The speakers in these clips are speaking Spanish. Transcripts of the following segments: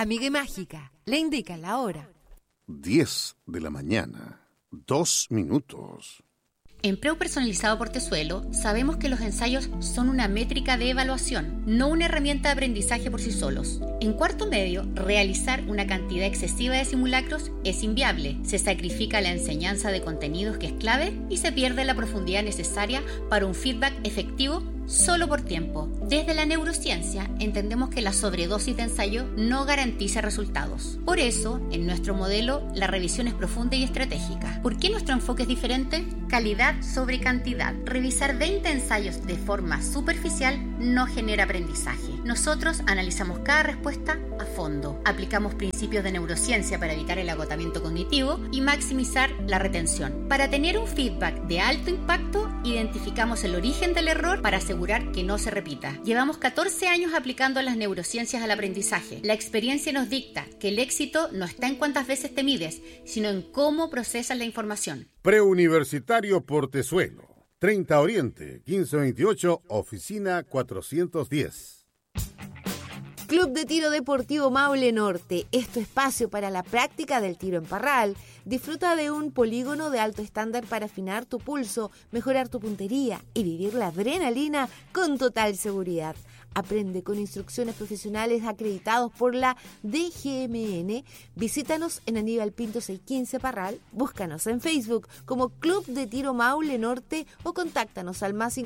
Amiga Mágica, le indica la hora. 10 de la mañana, 2 minutos. En Preu Personalizado Portezuelo sabemos que los ensayos son una métrica de evaluación, no una herramienta de aprendizaje por sí solos. En cuarto medio, realizar una cantidad excesiva de simulacros es inviable. Se sacrifica la enseñanza de contenidos que es clave y se pierde la profundidad necesaria para un feedback efectivo solo por tiempo. Desde la neurociencia entendemos que la sobredosis de ensayo no garantiza resultados. Por eso, en nuestro modelo, la revisión es profunda y estratégica. ¿Por qué nuestro enfoque es diferente? Calidad sobre cantidad. Revisar 20 ensayos de forma superficial no genera aprendizaje. Nosotros analizamos cada respuesta a fondo. Aplicamos principios de neurociencia para evitar el agotamiento cognitivo y maximizar la retención. Para tener un feedback de alto impacto, identificamos el origen del error para asegurar que no se repita. Llevamos 14 años aplicando las neurociencias al aprendizaje. La experiencia nos dicta que el éxito no está en cuántas veces te mides, sino en cómo procesas la información. Preuniversitario Portezuelo, 30 Oriente, 1528, oficina 410. Club de Tiro Deportivo Maule Norte es tu espacio para la práctica del tiro en parral. Disfruta de un polígono de alto estándar para afinar tu pulso, mejorar tu puntería y vivir la adrenalina con total seguridad. Aprende con instrucciones profesionales acreditados por la DGMN. Visítanos en Aníbal Pinto 615 Parral, búscanos en Facebook como Club de Tiro Maule Norte o contáctanos al más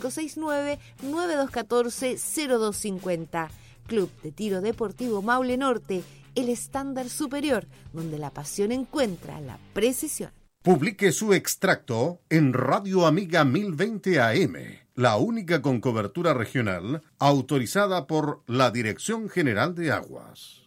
569-9214-0250. Club de Tiro Deportivo Maule Norte, el estándar superior, donde la pasión encuentra la precisión. Publique su extracto en Radio Amiga 1020 AM, la única con cobertura regional autorizada por la Dirección General de Aguas.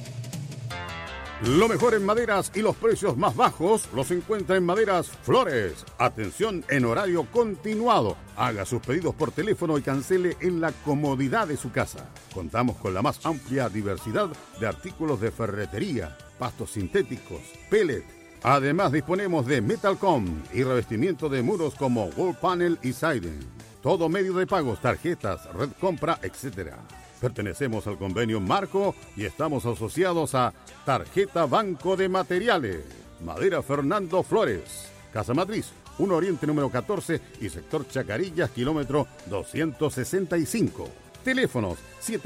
Lo mejor en maderas y los precios más bajos los encuentra en Maderas Flores. Atención en horario continuado. Haga sus pedidos por teléfono y cancele en la comodidad de su casa. Contamos con la más amplia diversidad de artículos de ferretería, pastos sintéticos, pellet. Además disponemos de Metalcom y revestimiento de muros como wall panel y siding. Todo medio de pagos, tarjetas, red compra, etc. Pertenecemos al convenio Marco y estamos asociados a Tarjeta Banco de Materiales. Madera Fernando Flores. Casa Matriz, 1 Oriente número 14 y sector Chacarillas, kilómetro 265. Teléfonos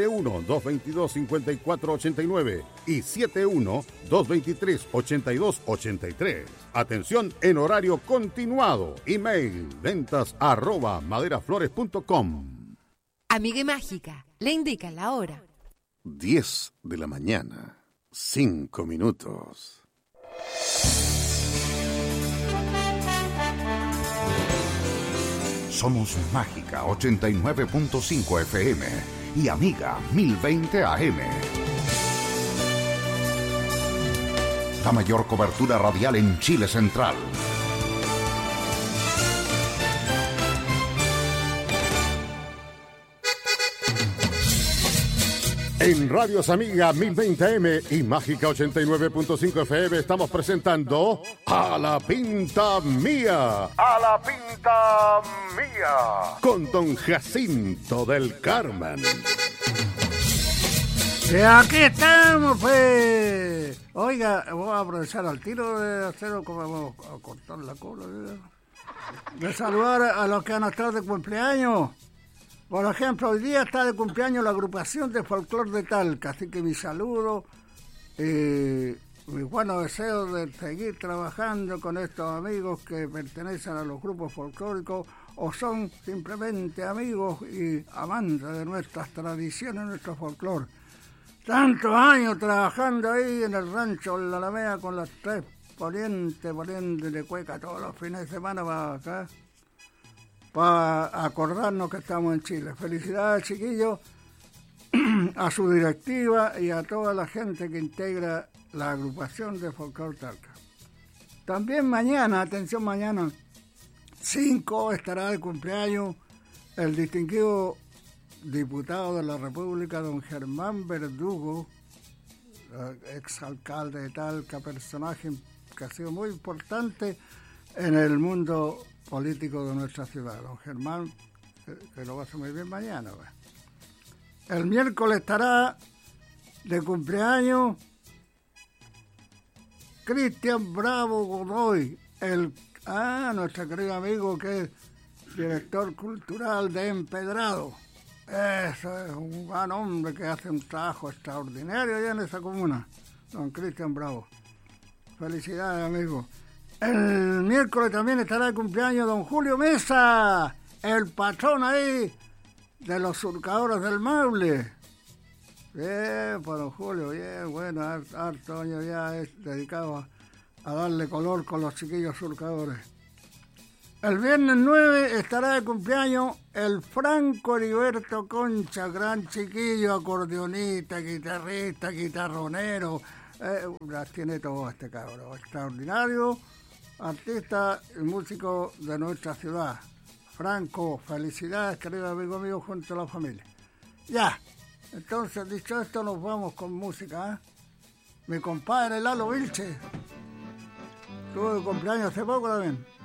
71-222-5489 y 71-223-8283. Atención en horario continuado. Email ventas@maderaflores.com. Amiga Mágica, le indica la hora. 10 de la mañana, 5 minutos. Somos Mágica 89.5 FM y Amiga 1020 AM. La mayor cobertura radial en Chile Central. En Radios Amiga 1020 AM y Mágica 89.5 FM estamos presentando A la Pinta Mía. A la Pinta Mía. Con don Jacinto del Carmen. Y aquí estamos, pues. Oiga, voy a aprovechar al tiro de hacer como vamos a cortar la cola. De saludar a los que van a estar de cumpleaños. Por ejemplo, hoy día está de cumpleaños la agrupación de folclore de Talca, así que mi saludo, mis buenos deseos de seguir trabajando con estos amigos que pertenecen a los grupos folclóricos o son simplemente amigos y amantes de nuestras tradiciones, nuestro folclore. Tantos años trabajando ahí en el rancho en la Alameda con las tres ponientes de cueca todos los fines de semana para acá, para acordarnos que estamos en Chile. Felicidades, chiquillos, a su directiva y a toda la gente que integra la agrupación de Folclore Talca. También mañana, atención, mañana 5 estará de cumpleaños el distinguido diputado de la República, don Germán Verdugo, exalcalde de Talca, personaje que ha sido muy importante en el mundo político de nuestra ciudad. Don Germán, que lo va a hacer muy bien mañana. El miércoles estará de cumpleaños Cristian Bravo Godoy, nuestro querido amigo que es director cultural de Empedrado. Eso es un gran hombre que hace un trabajo extraordinario allá en esa comuna, don Cristian Bravo. Felicidades, amigo. El miércoles también estará de cumpleaños don Julio Mesa, el patrón ahí de los surcadores del Maule. Bien, para don Julio, bien, bueno, harto año ya es dedicado a darle color con los chiquillos surcadores. El viernes 9 estará de cumpleaños el Franco Heriberto Concha, gran chiquillo, acordeonista, guitarrista, guitarronero, las tiene todo este cabrón, extraordinario, artista y músico de nuestra ciudad. Franco, felicidades, querido amigo mío, junto a la familia. Ya, entonces, dicho esto, nos vamos con música, ¿eh? Mi compadre Lalo Vilche, tuvo de cumpleaños hace poco también.